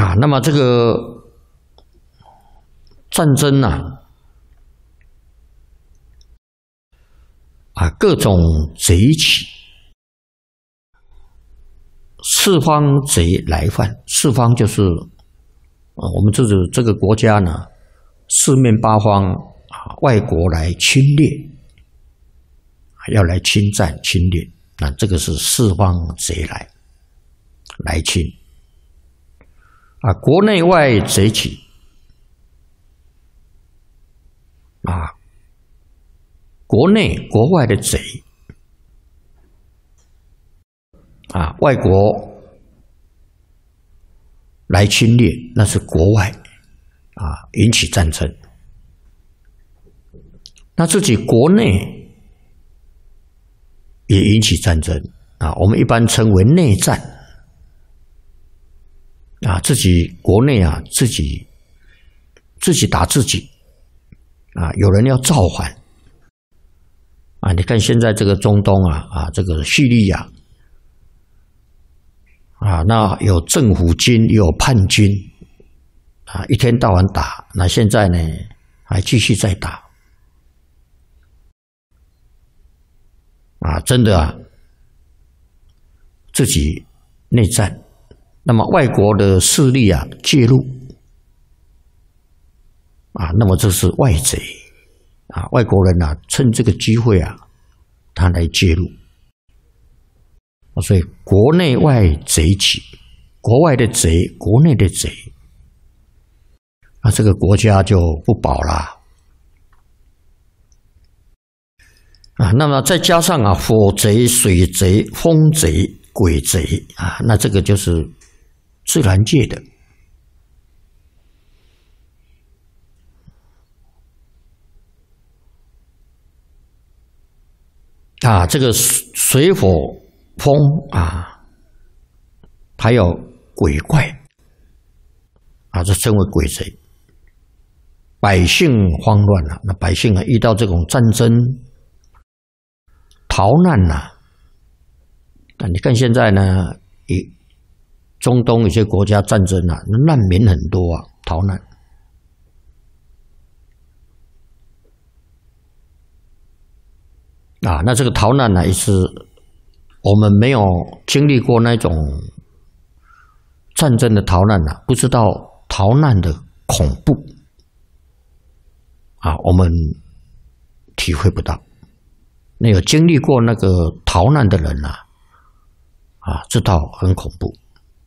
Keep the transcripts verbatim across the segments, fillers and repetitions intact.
啊，那么这个战争呢、啊，啊，各种贼起，四方贼来犯。四方就是啊，我们这个这个国家呢，四面八方啊，外国来侵略，要来侵占侵略，那这个是四方贼来来侵。啊，国内外贼起，啊，国内国外的贼，啊，外国来侵略，那是国外啊引起战争。那自己国内也引起战争啊，我们一般称为内战。啊，自己国内啊，自己自己打自己，啊，有人要造反，啊，你看现在这个中东啊，啊，这个叙利亚，啊，那有政府军，也有叛军，啊，一天到晚打，那现在呢，还继续在打，啊，真的啊，自己内战。那么外国的势力啊介入啊，那么这是外贼啊，外国人啊趁这个机会啊，他来介入，所以国内外贼起，国外的贼，国内的贼，那这个国家就不保啦啊。那么再加上啊，火贼、水贼、风贼、鬼贼啊，那这个就是自然界的啊，这个水火风啊，还有鬼怪啊，这称为鬼贼。百姓慌乱了、啊，那百姓啊遇到这种战争、逃难呐、啊，啊，你看现在呢，一。中东有些国家战争啊，难民很多啊，逃难啊。那这个逃难呢，也是我们没有经历过那种战争的逃难啊，不知道逃难的恐怖啊，我们体会不到。那有经历过那个逃难的人啊，啊，知道很恐怖。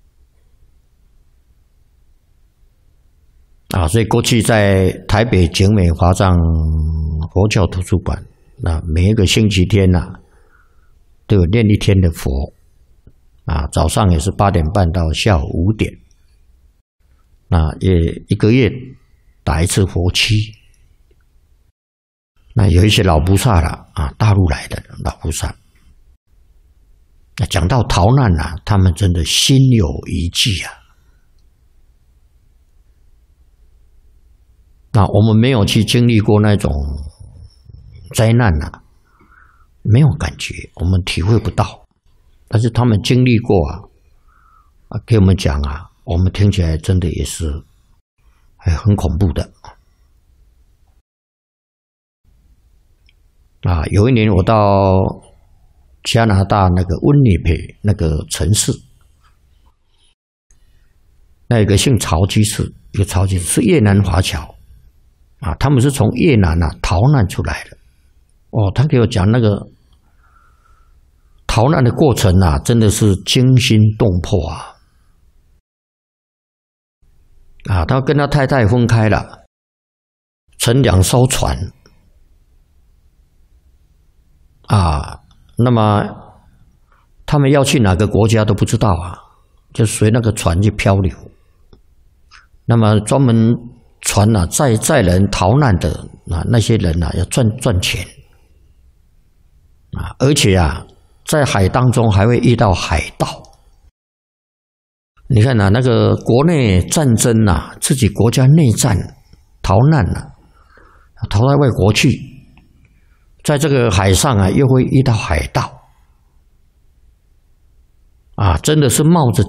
啊，所以过去在台北景美华藏佛教图书馆，那每一个星期天呐、啊，都有念一天的佛，啊，早上也是八点半到下午五点，那也一个月打一次佛七。那有一些老菩萨了啊，大陆来的老菩萨，那讲到逃难啊，他们真的心有余悸啊。那我们没有去经历过那种灾难啊，没有感觉，我们体会不到。但是他们经历过啊，啊，给我们讲啊，我们听起来真的也是很恐怖的。啊，有一年我到加拿大那个温尼培那个城市，那有个姓曹居士，一个曹居士是越南华侨。啊，他们是从越南啊逃难出来的，哦，他给我讲那个逃难的过程啊，真的是惊心动魄啊！啊，他跟他太太分开了，乘两艘船，啊，那么他们要去哪个国家都不知道啊，就随那个船去漂流。那么专门船啊载载人逃难的啊那些人啊要赚赚钱啊，而且啊在海当中还会遇到海盗。你看啊，那个国内战争啊，自己国家内战逃难啊，逃到外国去，在这个海上啊又会遇到海盗啊，真的是冒着